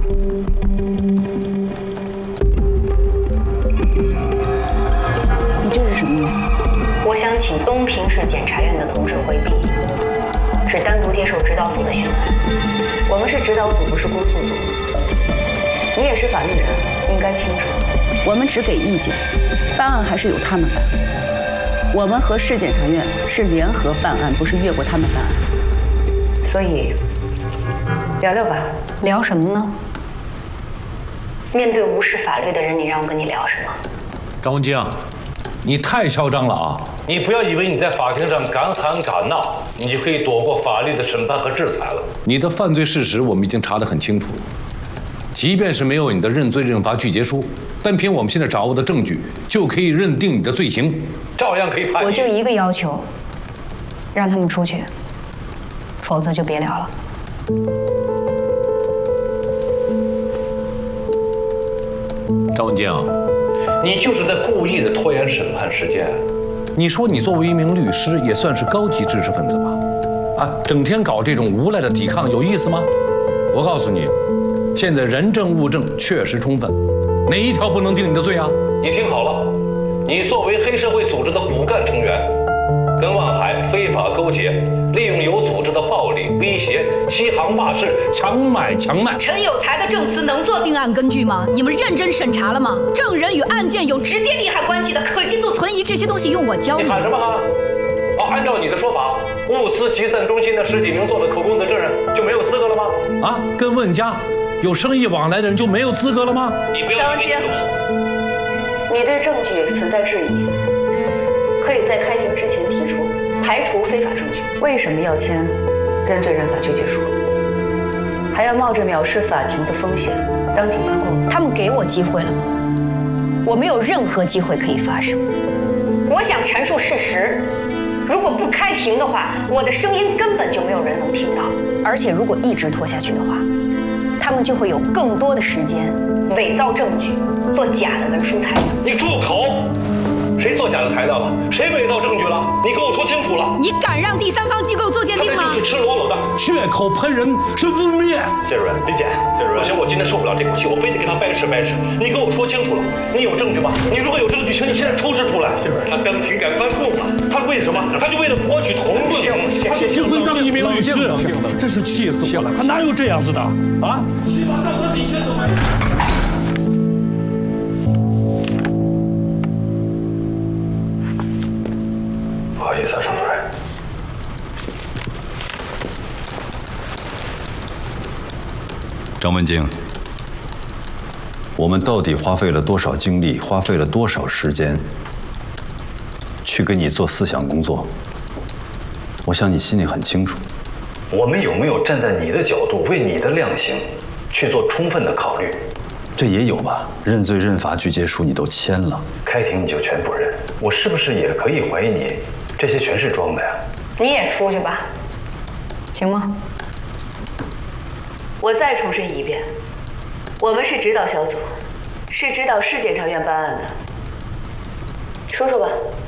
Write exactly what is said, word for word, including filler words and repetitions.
你这是什么意思？ 我想请东平市检察院的同志回避，只单独接受指导组的询问。 我们是指导组，不是公诉组。你也是法律人，应该清楚。我们只给意见，办案还是由他们办。我们和市检察院是联合办案，不是越过他们办案。所以，聊聊吧。 聊什么呢？面对无视法律的人，你让我跟你聊什么？ 张文京，你太嚣张了啊！ 你不要以为你在法庭上敢喊敢闹，你就可以躲过法律的审判和制裁了。 你的犯罪事实我们已经查得很清楚，即便是没有你的认罪认罚具结书，单凭我们现在掌握的证据，就可以认定你的罪行， 照样可以判你。 我就一个要求，让他们出去，否则就别聊了。 张文京， 你就是在故意的拖延审判时间。 你说你作为一名律师，也算是高级知识分子吧？啊，整天搞这种无赖的抵抗，有意思吗？我告诉你，现在人证物证确实充分，哪一条不能定你的罪啊？ 你听好了，你作为黑社会组织的骨干成员，跟万海非法勾结，利用有组织的暴力威胁、欺行霸市、 强买强卖。 陈有才的证词能做定案根据吗？你们认真审查了吗？证人与案件有直接利害关系的可信度存疑，这些东西用我教你。 你喊什么喊？哦，按照你的说法，物资集散中心的十几名做了口供的证人就没有资格了吗？ 啊，跟问家有生意往来的人就没有资格了吗？ 你不要张文京，你对证据存在质疑，可以在开庭之前提出排除非法证据。为什么要签认罪认罚具结书？还要冒着藐视法庭的风险当庭发供？ 他们给我机会了吗？我没有任何机会可以发声。我想阐述事实，如果不开庭的话，我的声音根本就没有人能听到。而且如果一直拖下去的话，他们就会有更多的时间伪造证据，做假的文书材料。 你住口！谁做假的材料了？谁伪造证据了？你给我说清楚了！ 你敢让第三方机构做鉴定吗？ 他就是赤裸裸的血口喷人，是污蔑。 谢主任，林姐，谢主任，不行，我今天受不了这口气，我非得跟他掰扯掰扯。你给我说清楚了，你有证据吗？你如果有证据，请你现在出示出来。谢主任，他当庭敢翻供了，他为什么？他就为了博取同情。 就会当一名律师，真是气死我了！他哪有这样子的啊？起码道德底线都没有。 不好意思啊，尚主任。 张文京，我们到底花费了多少精力，花费了多少时间，去给你做思想工作？我想你心里很清楚。 我们有没有站在你的角度，为你的量刑去做充分的考虑？ 这也有吧？认罪认罚具结书你都签了， 开庭你就全部认，我是不是也可以怀疑你这些全是装的呀？ 你也出去吧，行吗？ 我再重申一遍，我们是指导小组，是指导市检察院办案的。说说吧。